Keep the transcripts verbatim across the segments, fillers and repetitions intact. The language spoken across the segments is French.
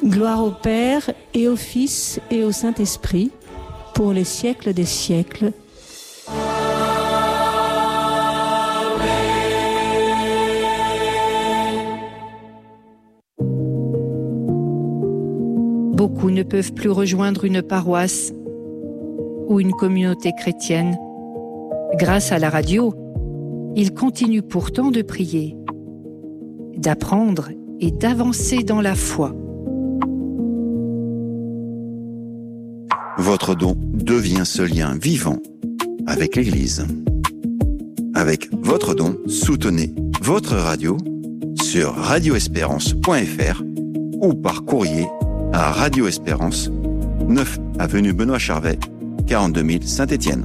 Gloire au Père et au Fils et au Saint-Esprit, pour les siècles des siècles. Beaucoup ne peuvent plus rejoindre une paroisse ou une communauté chrétienne. Grâce à la radio, ils continuent pourtant de prier, d'apprendre et d'avancer dans la foi. Votre don devient ce lien vivant avec l'Église. Avec votre don, soutenez votre radio sur radio espérance point f r ou par courrier à Radio Espérance, neuf avenue Benoît Charvet, quarante-deux mille Saint-Étienne.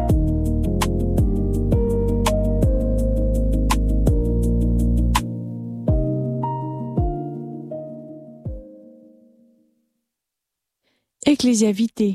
Ecclésia Vitae.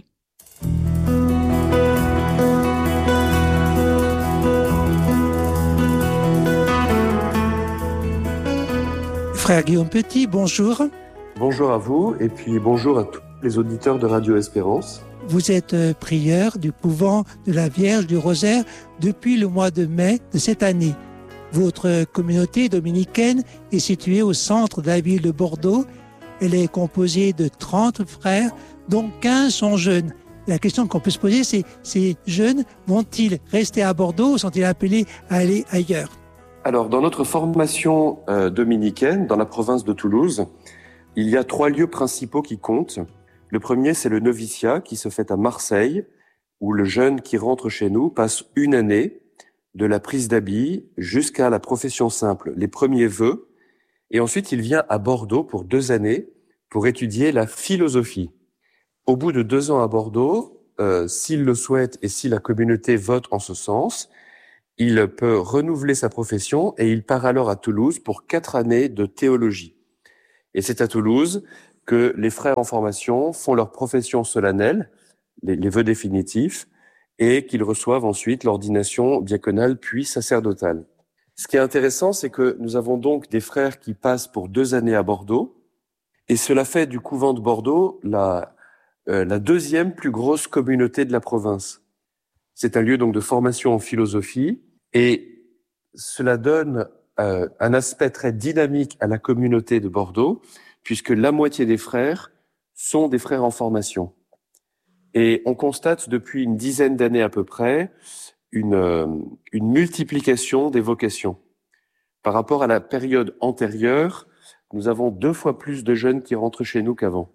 Frère Guillaume Petit, bonjour. Bonjour à vous et puis bonjour à tous les auditeurs de Radio Espérance. Vous êtes prieur du couvent de la Vierge du Rosaire depuis le mois de mai de cette année. Votre communauté dominicaine est située au centre de la ville de Bordeaux. Elle est composée de trente frères, dont quinze sont jeunes. La question qu'on peut se poser, c'est ces jeunes vont-ils rester à Bordeaux ou sont-ils appelés à aller ailleurs ? Alors, dans notre formation euh, dominicaine, dans la province de Toulouse, il y a trois lieux principaux qui comptent. Le premier, c'est le noviciat qui se fait à Marseille, où le jeune qui rentre chez nous passe une année de la prise d'habit jusqu'à la profession simple, les premiers vœux, et ensuite il vient à Bordeaux pour deux années pour étudier la philosophie. Au bout de deux ans à Bordeaux, euh, s'il le souhaite et si la communauté vote en ce sens, il peut renouveler sa profession et il part alors à Toulouse pour quatre années de théologie. Et c'est à Toulouse que les frères en formation font leur profession solennelle, les, les vœux définitifs, et qu'ils reçoivent ensuite l'ordination diaconale puis sacerdotale. Ce qui est intéressant, c'est que nous avons donc des frères qui passent pour deux années à Bordeaux, et cela fait du couvent de Bordeaux la, euh, la deuxième plus grosse communauté de la province. C'est un lieu donc de formation en philosophie, et cela donne euh, un aspect très dynamique à la communauté de Bordeaux, puisque la moitié des frères sont des frères en formation. Et on constate depuis une dizaine d'années à peu près une, euh, une multiplication des vocations. Par rapport à la période antérieure, nous avons deux fois plus de jeunes qui rentrent chez nous qu'avant.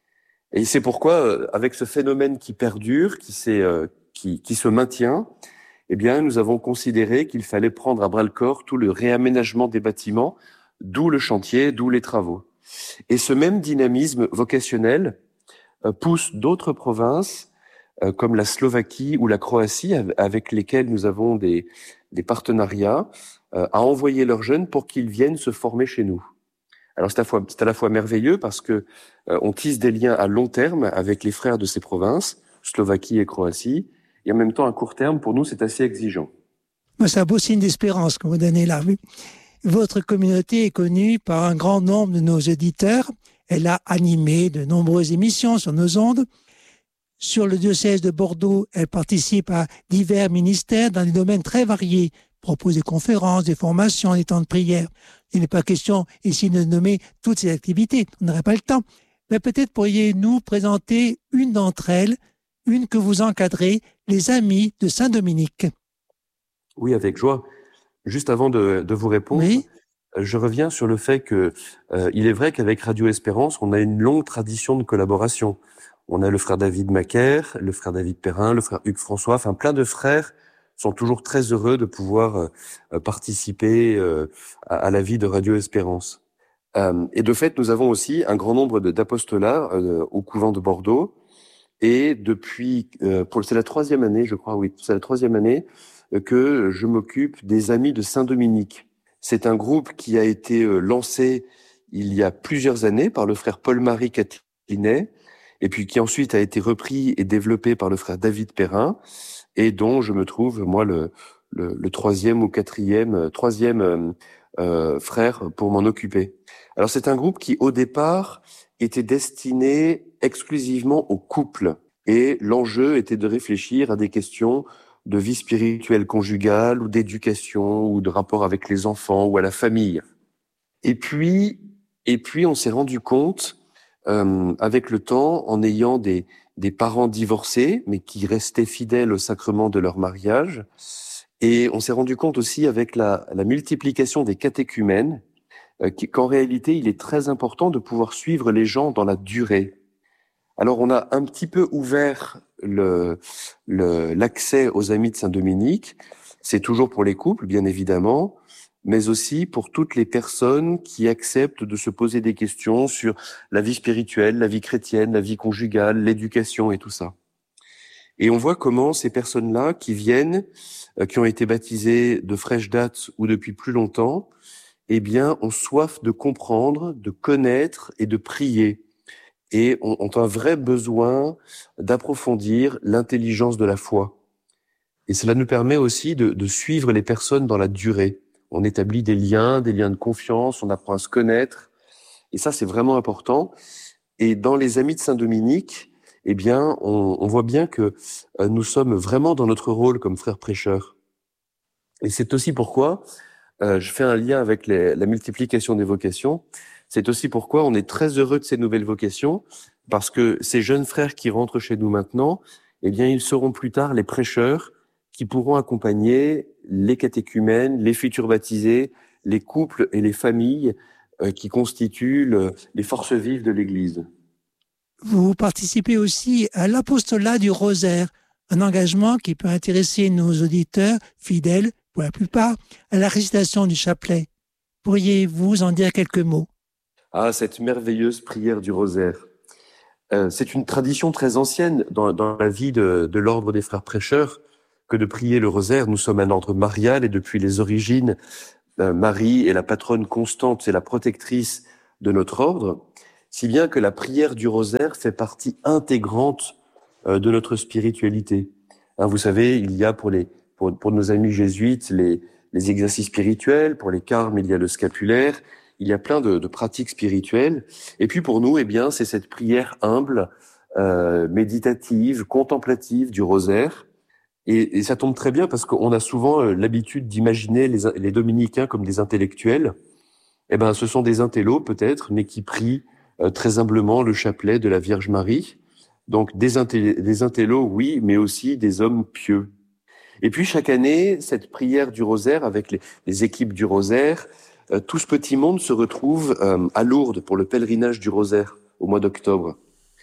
Et c'est pourquoi, avec ce phénomène qui perdure, qui, s'est, euh, qui, qui se maintient, eh bien, nous avons considéré qu'il fallait prendre à bras-le-corps tout le réaménagement des bâtiments, d'où le chantier, d'où les travaux. Et ce même dynamisme vocationnel euh, pousse d'autres provinces, euh, comme la Slovaquie ou la Croatie, avec lesquelles nous avons des, des partenariats, euh, à envoyer leurs jeunes pour qu'ils viennent se former chez nous. Alors c'est à la fois, c'est à la fois merveilleux parce que euh, on tisse des liens à long terme avec les frères de ces provinces, Slovaquie et Croatie, et en même temps à court terme, pour nous, c'est assez exigeant. C'est un beau signe d'espérance que vous donnez là. Votre communauté est connue par un grand nombre de nos auditeurs. Elle a animé de nombreuses émissions sur nos ondes. Sur le diocèse de Bordeaux, elle participe à divers ministères dans des domaines très variés, propose des conférences, des formations, des temps de prière. Il n'est pas question ici de nommer toutes ces activités, on n'aurait pas le temps. Mais peut-être pourriez-nous présenter une d'entre elles, une que vous encadrez, les Amis de Saint-Dominique. Oui, avec joie. Juste avant de, de vous répondre, oui. Je reviens sur le fait que euh, il est vrai qu'avec Radio Espérance, on a une longue tradition de collaboration. On a le frère David Macaire, le frère David Perrin, le frère Hugues François, enfin plein de frères sont toujours très heureux de pouvoir euh, participer euh, à, à la vie de Radio Espérance. Euh, et de fait, nous avons aussi un grand nombre de, d'apostolats euh, au couvent de Bordeaux. Et depuis, euh, pour c'est la troisième année, je crois, oui, c'est la troisième année euh, que je m'occupe des Amis de Saint-Dominique. C'est un groupe qui a été euh, lancé il y a plusieurs années par le frère Paul-Marie Catelinet, et puis qui ensuite a été repris et développé par le frère David Perrin, et dont je me trouve, moi, le, le, le troisième ou quatrième, troisième euh, euh, frère pour m'en occuper. Alors c'est un groupe qui, au départ, était destiné exclusivement aux couples. Et l'enjeu était de réfléchir à des questions de vie spirituelle conjugale ou d'éducation ou de rapport avec les enfants ou à la famille. Et puis, et puis on s'est rendu compte, euh, avec le temps, en ayant des, des parents divorcés, mais qui restaient fidèles au sacrement de leur mariage, et on s'est rendu compte aussi avec la, la multiplication des catéchumènes, euh, qu'en réalité, il est très important de pouvoir suivre les gens dans la durée. Alors, on a un petit peu ouvert le, le, l'accès aux Amis de Saint-Dominique. C'est toujours pour les couples, bien évidemment, mais aussi pour toutes les personnes qui acceptent de se poser des questions sur la vie spirituelle, la vie chrétienne, la vie conjugale, l'éducation et tout ça. Et on voit comment ces personnes-là qui viennent, euh, qui ont été baptisées de fraîche date ou depuis plus longtemps, eh bien, ont soif de comprendre, de connaître et de prier. Et ont, ont un vrai besoin d'approfondir l'intelligence de la foi. Et cela nous permet aussi de, de suivre les personnes dans la durée. On établit des liens, des liens de confiance, on apprend à se connaître. Et ça, c'est vraiment important. Et dans les Amis de Saint-Dominique, eh bien, on, on voit bien que euh, nous sommes vraiment dans notre rôle comme frères prêcheurs. Et c'est aussi pourquoi, euh, je fais un lien avec les, la multiplication des vocations, c'est aussi pourquoi on est très heureux de ces nouvelles vocations, parce que ces jeunes frères qui rentrent chez nous maintenant, eh bien, ils seront plus tard les prêcheurs qui pourront accompagner les catéchumènes, les futurs baptisés, les couples et les familles euh, qui constituent le, les forces vives de l'Église. Vous participez aussi à l'apostolat du rosaire, un engagement qui peut intéresser nos auditeurs fidèles, pour la plupart, à la récitation du chapelet. Pourriez-vous en dire quelques mots ? Ah, cette merveilleuse prière du rosaire. Euh, c'est une tradition très ancienne dans, dans la vie de, de l'ordre des frères prêcheurs que de prier le rosaire. Nous sommes un ordre marial et depuis les origines, euh, Marie est la patronne constante, c'est la protectrice de notre ordre, si bien que la prière du rosaire fait partie intégrante euh, de notre spiritualité. Hein, vous savez, il y a pour, les, pour, pour nos amis jésuites les, les exercices spirituels, pour les carmes, il y a le scapulaire. Il y a plein de, de pratiques spirituelles. Et puis pour nous, eh bien, c'est cette prière humble, euh, méditative, contemplative du rosaire. Et, et ça tombe très bien parce qu'on a souvent euh, l'habitude d'imaginer les, les dominicains comme des intellectuels. Eh ben, ce sont des intellos peut-être, mais qui prient euh, très humblement le chapelet de la Vierge Marie. Donc des, intelli- des intellos, oui, mais aussi des hommes pieux. Et puis chaque année, cette prière du rosaire avec les, les équipes du rosaire, Euh, tout ce petit monde se retrouve euh, à Lourdes pour le pèlerinage du rosaire au mois d'octobre.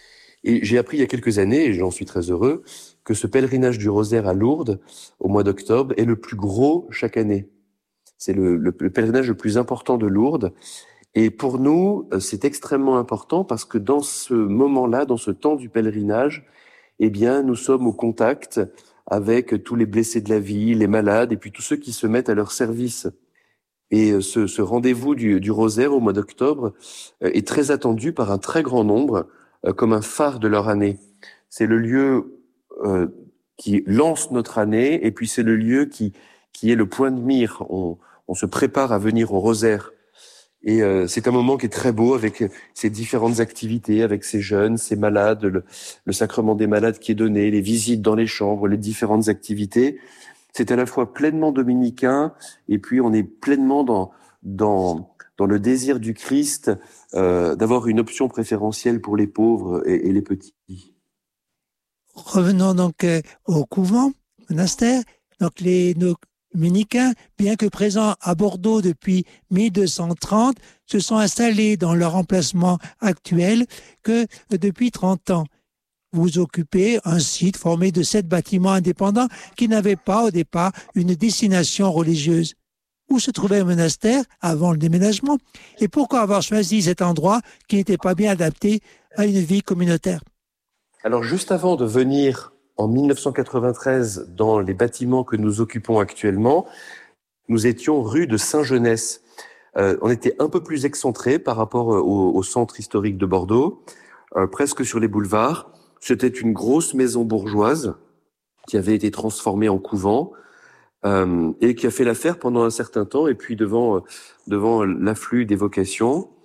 Et j'ai appris il y a quelques années, et j'en suis très heureux, que ce pèlerinage du rosaire à Lourdes au mois d'octobre est le plus gros chaque année. C'est le, le, le pèlerinage le plus important de Lourdes. Et pour nous, c'est extrêmement important parce que dans ce moment-là, dans ce temps du pèlerinage, eh bien, nous sommes au contact avec tous les blessés de la vie, les malades, et puis tous ceux qui se mettent à leur service. Et ce, ce rendez-vous du, du rosaire au mois d'octobre est très attendu par un très grand nombre euh, comme un phare de leur année. C'est le lieu euh, qui lance notre année et puis c'est le lieu qui, qui est le point de mire. On, on se prépare à venir au rosaire. Et euh, c'est un moment qui est très beau avec ces différentes activités, avec ces jeunes, ces malades, le, le sacrement des malades qui est donné, les visites dans les chambres, les différentes activités. C'est à la fois pleinement dominicain et puis on est pleinement dans dans dans le désir du Christ euh, d'avoir une option préférentielle pour les pauvres et, et les petits. Revenons donc euh, au couvent, monastère. Donc les nos dominicains, bien que présents à Bordeaux depuis mille deux cent trente, se sont installés dans leur emplacement actuel que depuis trente ans. Vous occupez un site formé de sept bâtiments indépendants qui n'avaient pas au départ une destination religieuse. Où se trouvait le monastère avant le déménagement et pourquoi avoir choisi cet endroit qui n'était pas bien adapté à une vie communautaire? Alors juste avant de venir en mille neuf cent quatre-vingt-treize dans les bâtiments que nous occupons actuellement, nous étions rue de Saint-Genès. Euh, on était un peu plus excentré par rapport au, au centre historique de Bordeaux, euh, presque sur les boulevards. C'était une grosse maison bourgeoise qui avait été transformée en couvent euh, et qui a fait l'affaire pendant un certain temps. Et puis devant, devant l'afflux des vocations,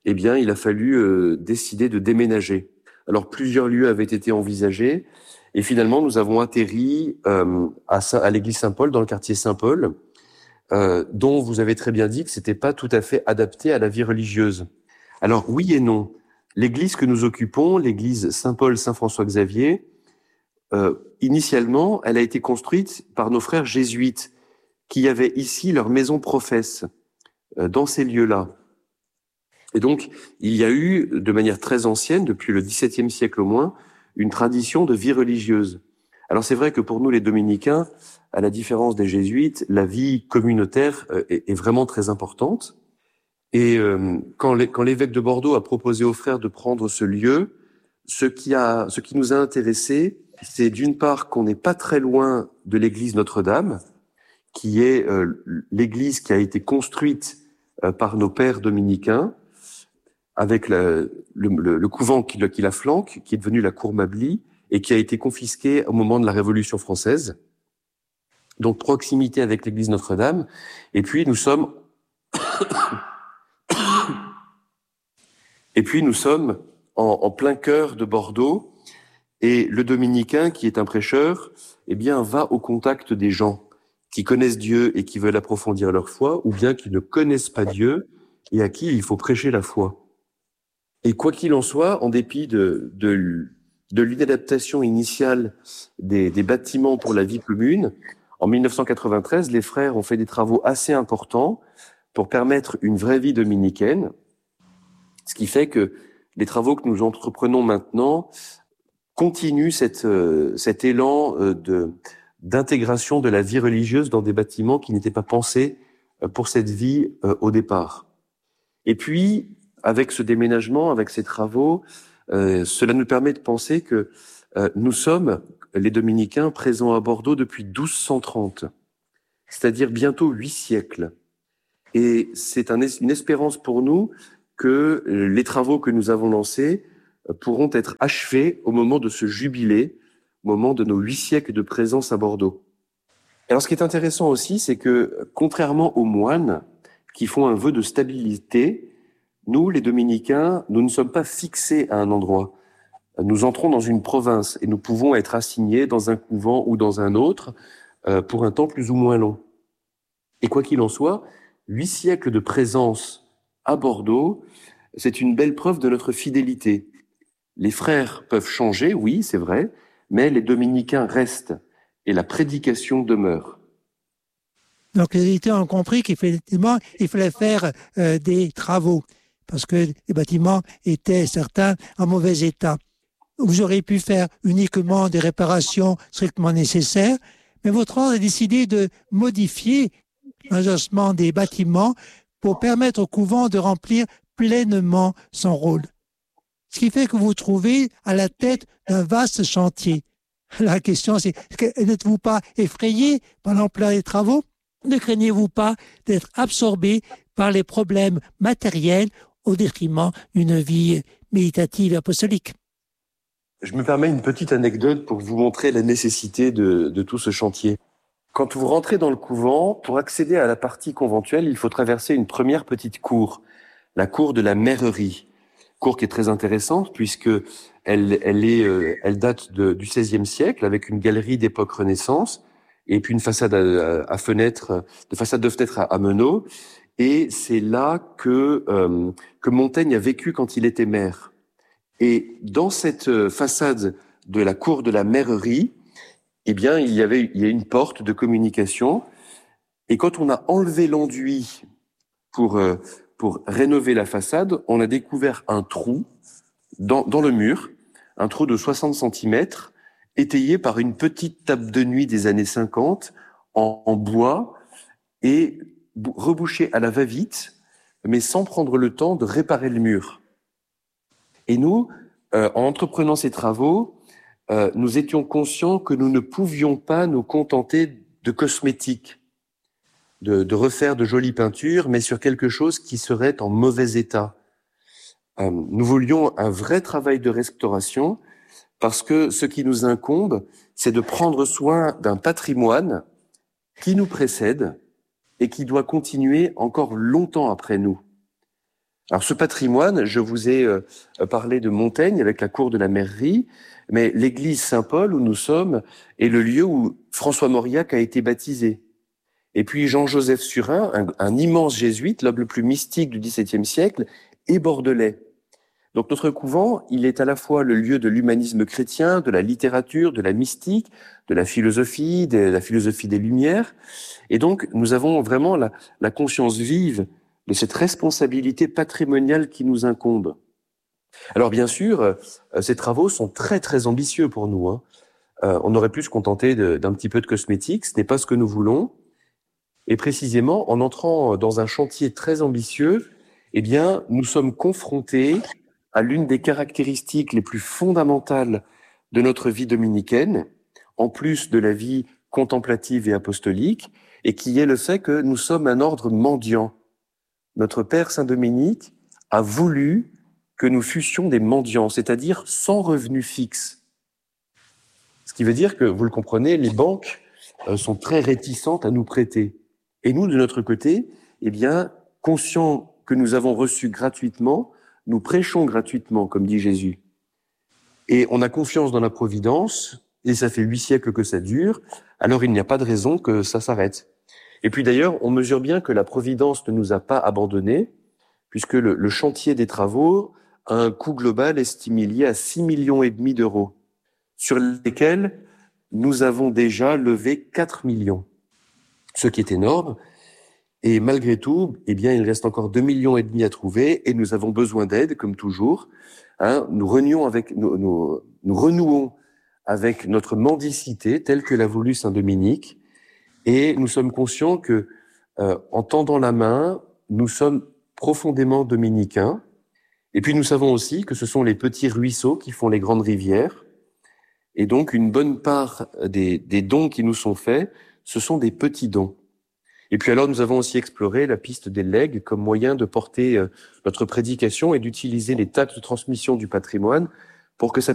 eh bien, il a fallu euh, décider de déménager. Alors, plusieurs lieux avaient été envisagés, et finalement, nous avons atterri euh, à, Saint- à l'église Saint-Paul, dans le quartier Saint-Paul, euh, dont vous avez très bien dit que c'était pas tout à fait adapté à la vie religieuse. Alors, oui et non. L'église que nous occupons, l'église Saint-Paul-Saint-François-Xavier, euh, initialement, elle a été construite par nos frères jésuites, qui avaient ici leur maison professe, euh, dans ces lieux-là. Et donc, il y a eu, de manière très ancienne, depuis le dix-septième siècle au moins, une tradition de vie religieuse. Alors c'est vrai que pour nous les dominicains, à la différence des jésuites, la vie communautaire est, est vraiment très importante. Et euh, quand, les, quand l'évêque de Bordeaux a proposé aux frères de prendre ce lieu, ce qui, a, ce qui nous a intéressés, c'est d'une part qu'on n'est pas très loin de l'église Notre-Dame, qui est euh, l'église qui a été construite euh, par nos pères dominicains, avec la, le, le, le couvent qui, qui la flanque, qui est devenu la cour Mably, et qui a été confisqué au moment de la Révolution française. Donc, proximité avec l'église Notre-Dame. Et puis, nous sommes... et puis, nous sommes en, en plein cœur de Bordeaux, et le dominicain, qui est un prêcheur, eh bien, va au contact des gens qui connaissent Dieu et qui veulent approfondir leur foi, ou bien qui ne connaissent pas Dieu et à qui il faut prêcher la foi. Et quoi qu'il en soit, en dépit de, de, de l'inadaptation initiale des, des bâtiments pour la vie commune, en mille neuf cent quatre-vingt-treize, les frères ont fait des travaux assez importants pour permettre une vraie vie dominicaine, ce qui fait que les travaux que nous entreprenons maintenant continuent cette, euh, cet élan euh, de, d'intégration de la vie religieuse dans des bâtiments qui n'étaient pas pensés euh, pour cette vie euh, au départ. Et puis, avec ce déménagement, avec ces travaux, euh, cela nous permet de penser que euh, nous sommes, les dominicains, présents à Bordeaux depuis douze cent trente, c'est-à-dire bientôt huit siècles. Et c'est un, une espérance pour nous que les travaux que nous avons lancés pourront être achevés au moment de ce jubilé, au moment de nos huit siècles de présence à Bordeaux. Alors, ce qui est intéressant aussi, c'est que, contrairement aux moines qui font un vœu de stabilité, nous, les dominicains, nous ne sommes pas fixés à un endroit. Nous entrons dans une province et nous pouvons être assignés dans un couvent ou dans un autre euh, pour un temps plus ou moins long. Et quoi qu'il en soit, huit siècles de présence à Bordeaux, c'est une belle preuve de notre fidélité. Les frères peuvent changer, oui, c'est vrai, mais les dominicains restent et la prédication demeure. Donc les éditeurs ont compris qu'effectivement, il fallait faire euh, des travaux, parce que les bâtiments étaient, certains, en mauvais état. Vous auriez pu faire uniquement des réparations strictement nécessaires, mais votre ordre a décidé de modifier l'agencement des bâtiments pour permettre au couvent de remplir pleinement son rôle. Ce qui fait que vous vous trouvez à la tête d'un vaste chantier. La question, c'est, n'êtes-vous pas effrayé par l'ampleur des travaux? Ne craignez-vous pas d'être absorbé par les problèmes matériels au détriment d'une vie méditative et apostolique? Je me permets une petite anecdote pour vous montrer la nécessité de, de tout ce chantier. Quand vous rentrez dans le couvent, pour accéder à la partie conventuelle, il faut traverser une première petite cour, la cour de la mairerie. Cour qui est très intéressante puisque elle, elle, est, euh, elle date de, du seizième siècle avec une galerie d'époque Renaissance et puis une façade à, à fenêtre, de façade de fenêtre à, à meneaux. Et c'est là que, euh, que Montaigne a vécu quand il était maire. Et dans cette façade de la cour de la mairerie, eh bien, il y avait, il y a une porte de communication. Et quand on a enlevé l'enduit pour, euh, pour rénover la façade, on a découvert un trou dans, dans le mur, un trou de soixante centimètres, étayé par une petite table de nuit des années cinquante en, en bois et rebouché à la va-vite, mais sans prendre le temps de réparer le mur. Et nous, euh, en entreprenant ces travaux, euh, nous étions conscients que nous ne pouvions pas nous contenter de cosmétiques, de, de refaire de jolies peintures, mais sur quelque chose qui serait en mauvais état. Euh, nous voulions un vrai travail de restauration parce que ce qui nous incombe, c'est de prendre soin d'un patrimoine qui nous précède et qui doit continuer encore longtemps après nous. Alors ce patrimoine, je vous ai euh, parlé de Montaigne avec la cour de la mairie, mais l'église Saint-Paul où nous sommes est le lieu où François Mauriac a été baptisé. Et puis Jean-Joseph Surin, un, un immense jésuite, l'homme le plus mystique du dix-septième siècle, est bordelais. Donc notre couvent, il est à la fois le lieu de l'humanisme chrétien, de la littérature, de la mystique, de la philosophie, de la philosophie des Lumières. Et donc nous avons vraiment la, la conscience vive de cette responsabilité patrimoniale qui nous incombe. Alors bien sûr, euh, ces travaux sont très très ambitieux pour nous. Hein. Euh, on aurait pu se contenter de, d'un petit peu de cosmétique, ce n'est pas ce que nous voulons. Et précisément, en entrant dans un chantier très ambitieux, eh bien, nous sommes confrontés à l'une des caractéristiques les plus fondamentales de notre vie dominicaine, en plus de la vie contemplative et apostolique, et qui est le fait que nous sommes un ordre mendiant. Notre Père Saint-Dominique a voulu que nous fussions des mendiants, c'est-à-dire sans revenu fixe. Ce qui veut dire que, vous le comprenez, les banques sont très réticentes à nous prêter. Et nous, de notre côté, eh bien, conscients que nous avons reçu gratuitement, nous prêchons gratuitement, comme dit Jésus. Et on a confiance dans la providence, et ça fait huit siècles que ça dure, alors il n'y a pas de raison que ça s'arrête. Et puis d'ailleurs, on mesure bien que la providence ne nous a pas abandonnés, puisque le, le chantier des travaux a un coût global estimé lié à six millions et demi d'euros, sur lesquels nous avons déjà levé quatre millions, ce qui est énorme. Et malgré tout, eh bien, il reste encore deux millions et demi à trouver, et nous avons besoin d'aide, comme toujours. Hein, nous renouons avec, nous, nous, nous renouons avec notre mendicité, telle que l'a voulu Saint Dominique, et nous sommes conscients que, euh, en tendant la main, nous sommes profondément dominicains. Et puis nous savons aussi que ce sont les petits ruisseaux qui font les grandes rivières, et donc une bonne part des, des dons qui nous sont faits, ce sont des petits dons. Et puis alors, nous avons aussi exploré la piste des legs comme moyen de porter notre prédication et d'utiliser les taxes de transmission du patrimoine pour que ça